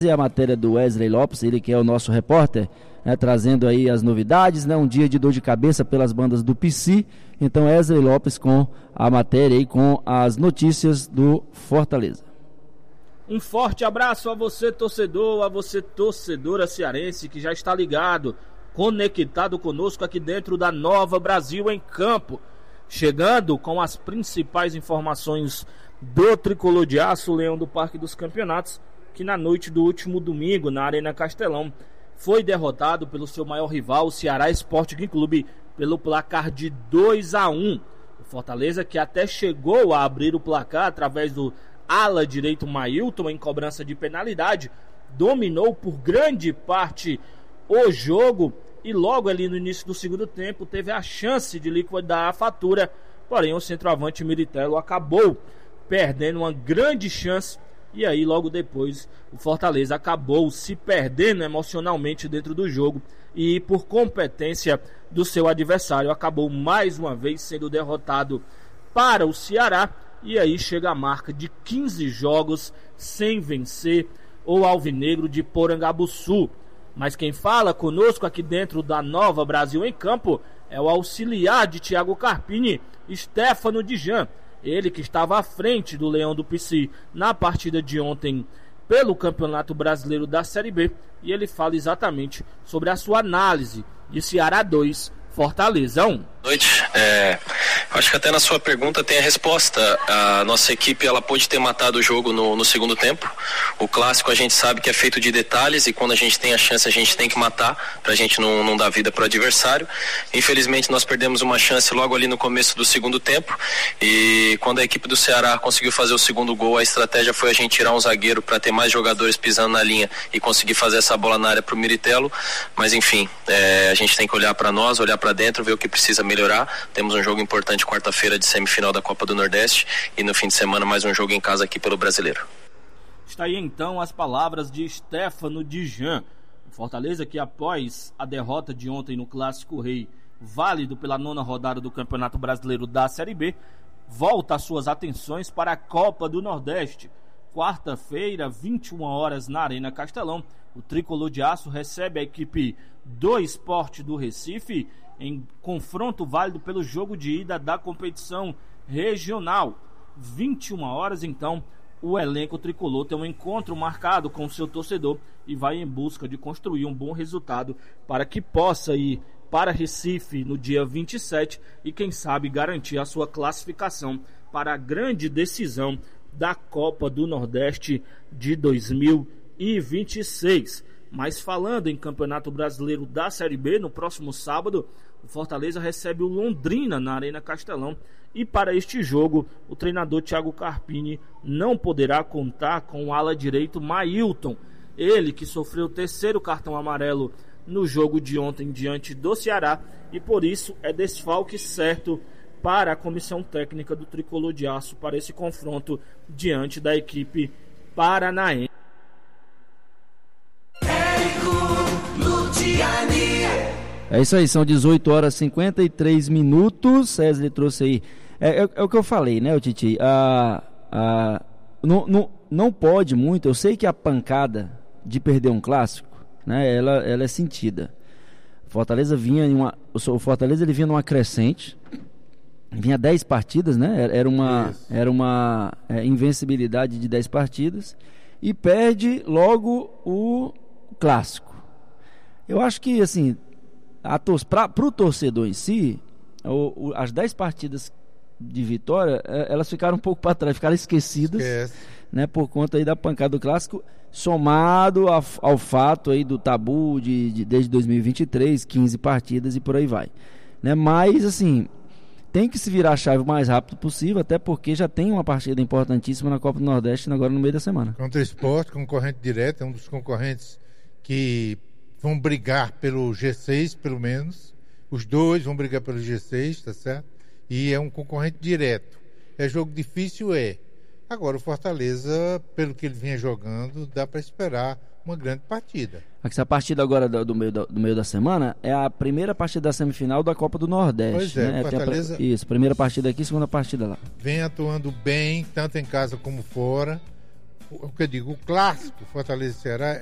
E a matéria do Wesley Lopes, ele que é o nosso repórter, né, trazendo aí as novidades, né, um dia de dor de cabeça pelas bandas do PC. Então Wesley Lopes com a matéria e com as notícias do Fortaleza. Um forte abraço a você, torcedor, a você, torcedora cearense, que já está ligado, conectado conosco aqui dentro da Nova Brasil em Campo, chegando com as principais informações do Tricolor de Aço, Leão do Parque dos Campeonatos, que na noite do último domingo, na Arena Castelão, foi derrotado pelo seu maior rival, o Ceará Sporting Clube, pelo placar de 2-1. O Fortaleza, que até chegou a abrir o placar através do ala direito Mailton em cobrança de penalidade, dominou por grande parte o jogo e logo ali no início do segundo tempo teve a chance de liquidar a fatura, porém o centroavante Miritello acabou perdendo uma grande chance. E aí logo depois o Fortaleza acabou se perdendo emocionalmente dentro do jogo e por competência do seu adversário acabou mais uma vez sendo derrotado para o Ceará. E aí chega a marca de 15 jogos sem vencer o Alvinegro de Porangabuçu. Mas quem fala conosco aqui dentro da Nova Brasil em Campo é o auxiliar de Thiago Carpini, Stefano Dijan. Ele que estava à frente do Leão do PC na partida de ontem pelo Campeonato Brasileiro da Série B. E ele fala exatamente sobre a sua análise de Ceará 2, Fortaleza 1. Boa noite. Acho que até na sua pergunta tem a resposta. A nossa equipe ela pôde ter matado o jogo no segundo tempo. O clássico a gente sabe que é feito de detalhes e quando a gente tem a chance a gente tem que matar pra gente não dar vida pro adversário. Infelizmente nós perdemos uma chance logo ali no começo do segundo tempo e quando a equipe do Ceará conseguiu fazer o segundo gol, a estratégia foi a gente tirar um zagueiro para ter mais jogadores pisando na linha e conseguir fazer essa bola na área pro Miritello. Mas enfim, a gente tem que olhar para nós, olhar para dentro, ver o que precisa melhorar. Temos um jogo importante quarta-feira de semifinal da Copa do Nordeste e no fim de semana mais um jogo em casa aqui pelo Brasileiro. Está aí então as palavras de Stefano Dijan. O Fortaleza que após a derrota de ontem no Clássico Rei, válido pela 9ª rodada do Campeonato Brasileiro da Série B, volta as suas atenções para a Copa do Nordeste. Quarta-feira, 21 horas na Arena Castelão, o Tricolor de Aço recebe a equipe do Sport do Recife em confronto válido pelo jogo de ida da competição regional. 21 horas, então, o elenco tricolor tem um encontro marcado com o seu torcedor e vai em busca de construir um bom resultado para que possa ir para Recife no dia 27 e, quem sabe, garantir a sua classificação para a grande decisão da Copa do Nordeste de 2026. Mas falando em Campeonato Brasileiro da Série B, no próximo sábado, o Fortaleza recebe o Londrina na Arena Castelão. E para este jogo, o treinador Thiago Carpini não poderá contar com o ala direito Mailton. Ele que sofreu o 3º cartão amarelo no jogo de ontem diante do Ceará. E por isso é desfalque certo para a comissão técnica do Tricolor de Aço para esse confronto diante da equipe paranaense. É isso aí, são 18 horas e 53 minutos. Wesley trouxe aí. É o que eu falei, né, Titi? Não pode muito. Eu sei que a pancada de perder um clássico, né, ela é sentida. O Fortaleza vinha ele vinha numa crescente. Vinha 10 partidas, né? Era uma invencibilidade de 10 partidas. E perde logo o clássico. Eu acho que, assim, para o torcedor em si, as 10 partidas de vitória, elas ficaram um pouco para trás, ficaram esquecidas, né, por conta aí da pancada do clássico, somado ao fato aí do tabu desde 2023, 15 partidas e por aí vai, né? Mas, assim, tem que se virar a chave o mais rápido possível, até porque já tem uma partida importantíssima na Copa do Nordeste agora no meio da semana. Contra o Sport, concorrente direto, é um dos concorrentes que vão brigar pelo G6, pelo menos. Os dois vão brigar pelo G6, tá certo? E é um concorrente direto. É jogo difícil, Agora o Fortaleza, pelo que ele vinha jogando, dá para esperar uma grande partida. Essa partida agora do meio da semana é a primeira partida da semifinal da Copa do Nordeste. Pois né? Fortaleza... Isso, primeira partida aqui, segunda partida lá. Vem atuando bem, tanto em casa como fora. o que eu digo, o clássico Fortaleza e Ceará